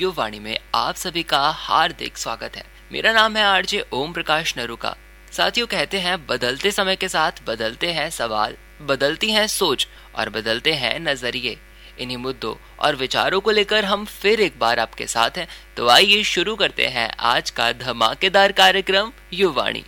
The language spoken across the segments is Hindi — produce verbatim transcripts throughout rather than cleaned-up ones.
युवाणी में आप सभी का हार्दिक स्वागत है। मेरा नाम है आरजे ओम प्रकाश नरूका। साथियों, कहते हैं बदलते समय के साथ बदलते हैं सवाल, बदलती हैं सोच और बदलते हैं नजरिए। इन्हीं मुद्दों और विचारों को लेकर हम फिर एक बार आपके साथ हैं। तो आइए शुरू करते हैं आज का धमाकेदार कार्यक्रम युवाणी।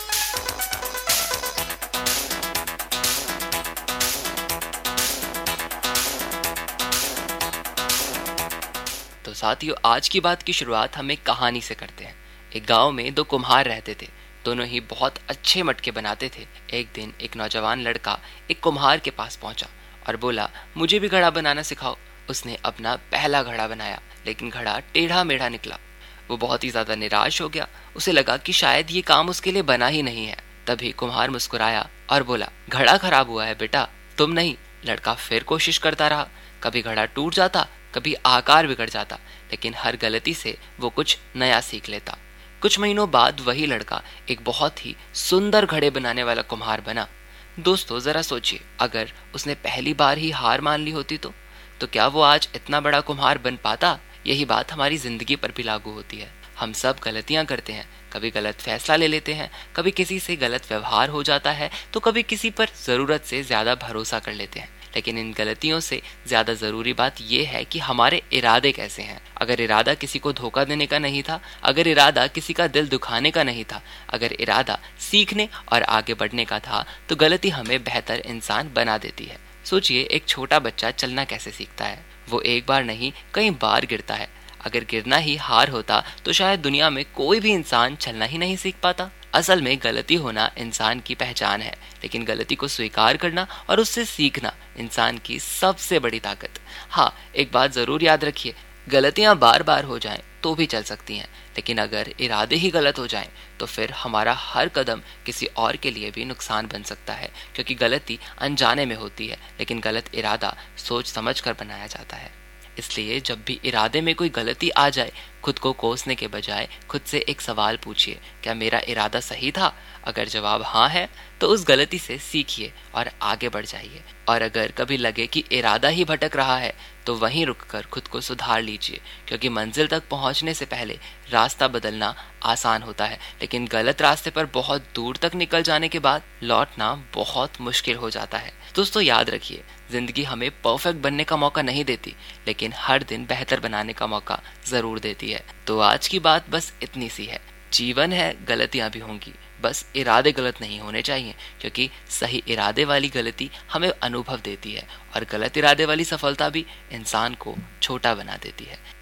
तो साथियों, आज की बात की शुरुआत हम एक कहानी से करते हैं। एक गांव में दो कुम्हार रहते थे। दोनों ही बहुत अच्छे मटके बनाते थे। एक दिन एक नौजवान लड़का एक कुम्हार के पास पहुंचा और बोला, मुझे भी घड़ा बनाना सिखाओ। उसने अपना पहला घड़ा बनाया, लेकिन घड़ा टेढ़ा मेढ़ा निकला। वो बहुत ही ज्यादा निराश हो गया। उसे लगा कि शायद ये काम उसके लिए बना ही नहीं है। तभी कुम्हार मुस्कुराया और बोला, घड़ा खराब हुआ है बेटा, तुम नहीं। लड़का फिर कोशिश करता रहा। कभी घड़ा टूट जाता, कभी आकार बिगड़ जाता, लेकिन हर गलती से वो कुछ नया सीख लेता। कुछ महीनों बाद वही लड़का एक बहुत ही सुंदर घड़े बनाने वाला कुम्हार बना। दोस्तों, जरा सोचिए, अगर उसने पहली बार ही हार मान ली होती तो तो क्या वो आज इतना बड़ा कुम्हार बन पाता? यही बात हमारी जिंदगी पर भी लागू होती है। हम सब गलतियां करते हैं। कभी गलत फैसला ले लेते हैं, कभी किसी से गलत व्यवहार हो जाता है, तो कभी किसी पर जरूरत से ज्यादा भरोसा कर लेते हैं। लेकिन इन गलतियों से ज्यादा जरूरी बात यह है कि हमारे इरादे कैसे हैं। अगर इरादा किसी को धोखा देने का नहीं था, अगर इरादा किसी का दिल दुखाने का नहीं था, अगर इरादा सीखने और आगे बढ़ने का था, तो गलती हमें बेहतर इंसान बना देती है। सोचिए, एक छोटा बच्चा चलना कैसे सीखता है। वो एक बार नहीं, कई बार गिरता है। अगर गिरना ही हार होता तो शायद दुनिया में कोई भी इंसान चलना ही नहीं सीख पाता। असल में गलती होना इंसान की पहचान है, लेकिन गलती को स्वीकार करना और उससे सीखना इंसान की सबसे बड़ी ताकत। हाँ, एक बात जरूर याद रखिए, गलतियां बार बार हो जाएं तो भी चल सकती हैं, लेकिन अगर इरादे ही गलत हो जाएं तो फिर हमारा हर कदम किसी और के लिए भी नुकसान बन सकता है। क्योंकि गलती अनजाने में होती है, लेकिन गलत इरादा सोच समझ कर बनाया जाता है। इसलिए जब भी इरादे में कोई गलती आ जाए, खुद को कोसने के बजाय खुद से एक सवाल पूछिए, क्या मेरा इरादा सही था? अगर जवाब हाँ है तो उस गलती से सीखिए और आगे बढ़ जाइए। और अगर कभी लगे कि इरादा ही भटक रहा है तो वहीं रुककर खुद को सुधार लीजिए। क्योंकि मंजिल तक पहुंचने से पहले रास्ता बदलना आसान होता है, लेकिन गलत रास्ते पर बहुत दूर तक निकल जाने के बाद लौटना बहुत मुश्किल हो जाता है। दोस्तों, याद रखिए, जिंदगी हमें परफेक्ट बनने का मौका नहीं देती, लेकिन हर दिन बेहतर बनाने का मौका जरूर देती है। तो आज की बात बस इतनी सी है। जीवन है, गलतियां भी होंगी, बस इरादे गलत नहीं होने चाहिए। क्योंकि सही इरादे वाली गलती हमें अनुभव देती है और गलत इरादे वाली सफलता भी इंसान को छोटा बना देती है।